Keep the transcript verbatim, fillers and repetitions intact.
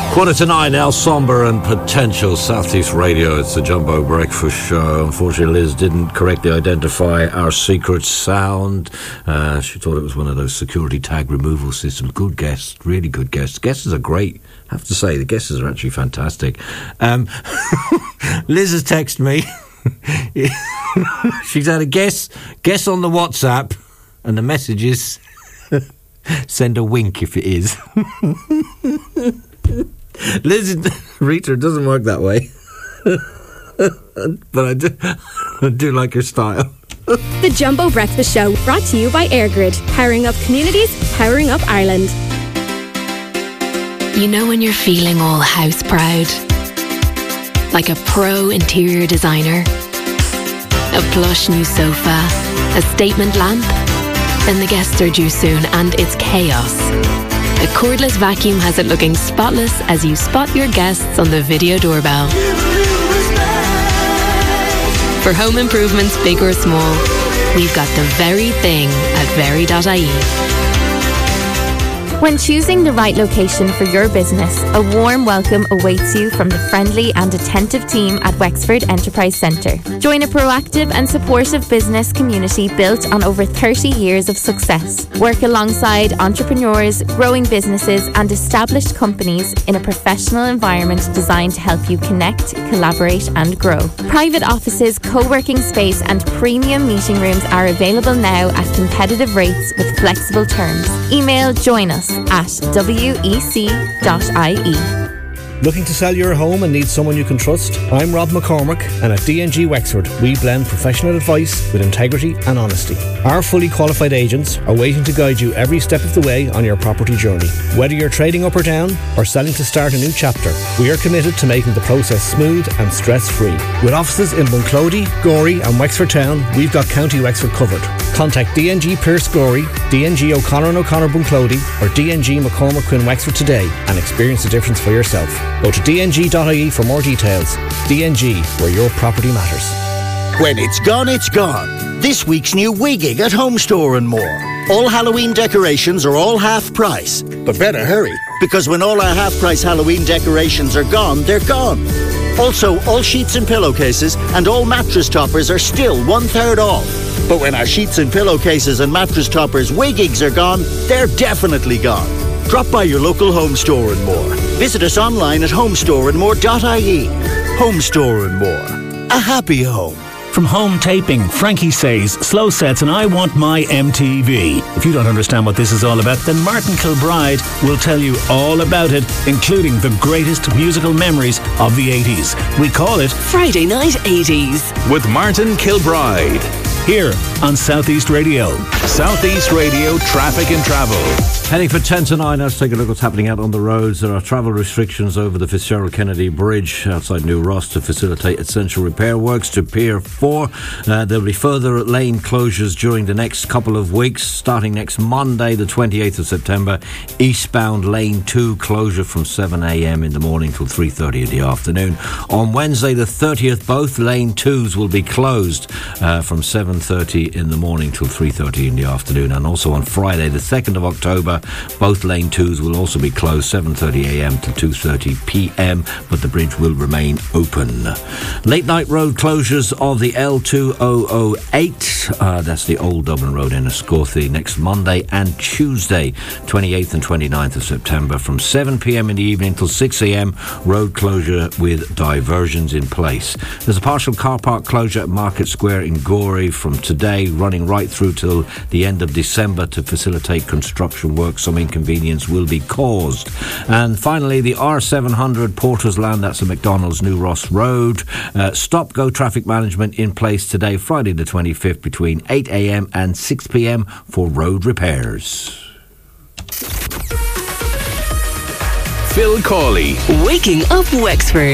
Quarter to nine, Al Somber and Potential, Southeast Radio. It's the Jumbo Breakfast Show. Unfortunately, Liz didn't correctly identify our secret sound. Uh, she thought it was one of those security tag removal systems. Good guess, really good guess. Guesses are great. I have to say, the guesses are actually fantastic. Um, Liz has texted me. She's had a guess, guess on the WhatsApp, and the message is, send a wink if it is. Liz, Rita, it doesn't work that way. But I do, I do like your style. The Jumbo Breakfast Show, brought to you by AirGrid. Powering up communities, powering up Ireland. You know when you're feeling all house proud? Like a pro interior designer? A plush new sofa? A statement lamp? Then the guests are due soon and it's chaos. A cordless vacuum has it looking spotless as you spot your guests on the video doorbell. For home improvements, big or small, we've got the very thing at very dot I E. When choosing the right location for your business, a warm welcome awaits you from the friendly and attentive team at Wexford Enterprise Centre. Join a proactive and supportive business community built on over thirty years of success. Work alongside entrepreneurs, growing businesses and established companies in a professional environment designed to help you connect, collaborate and grow. Private offices, co-working space and premium meeting rooms are available now at competitive rates with flexible terms. Email join us at W E C dot I E. Looking to sell your home and need someone you can trust? I'm Rob McCormick, and at D N G Wexford we blend professional advice with integrity and honesty. Our fully qualified agents are waiting to guide you every step of the way on your property journey. Whether you're trading up or down or selling to start a new chapter, we are committed to making the process smooth and stress-free. With offices in Bunclody, Gorey and Wexford Town, we've got County Wexford covered. Contact D N G Pierce Gorey, D N G O'Connor and O'Connor Bunclody or D N G McCormick Quinn Wexford today and experience the difference for yourself. Go to D N G dot I E for more details. D N G, where your property matters. When it's gone, it's gone. This week's new Wigging at Home Store and More. All Halloween decorations are all half price. But better hurry, because when all our half price Halloween decorations are gone, they're gone. Also, all sheets and pillowcases and all mattress toppers are still one third off. But when our sheets and pillowcases and mattress toppers Wiggings are gone, they're definitely gone. Drop by your local Home Store and More. Visit us online at home store and more dot I E. Home Store and More. A happy home. From Home Taping, Frankie says, Slow Sets and I Want My M T V. If you don't understand what this is all about, then Martin Kilbride will tell you all about it, including the greatest musical memories of the eighties. We call it Friday Night eighties with Martin Kilbride. Here on Southeast Radio. Southeast Radio Traffic and Travel. Heading for ten to nine, let's take a look at what's happening out on the roads. There are travel restrictions over the Fitzgerald Kennedy Bridge outside New Ross to facilitate essential repair works to Pier four. Uh, there'll be further lane closures during the next couple of weeks, starting next Monday, the twenty-eighth of September. Eastbound Lane two closure from seven a.m. in the morning till three thirty in the afternoon. On Wednesday, the thirtieth, both Lane twos will be closed uh, from seven thirty in the morning till three thirty in the afternoon. And also on Friday, the second of October, both Lane twos will also be closed seven thirty a.m. to two thirty p.m, but the bridge will remain open. Late night road closures of the L two thousand eight, uh, that's the Old Dublin Road in Escorthy, next Monday and Tuesday, twenty-eighth and twenty-ninth of September, from seven p.m. in the evening till six a.m, road closure with diversions in place. There's a partial car park closure at Market Square in Gorey from today, running right through till the end of December to facilitate construction work. Some inconvenience will be caused. And finally, the R seven hundred Porter's Land, that's a McDonald's New Ross Road. Uh, stop-go traffic management in place today, Friday the twenty-fifth, between eight a.m. and six p.m. for road repairs. Phil Cawley. Waking Up Wexford.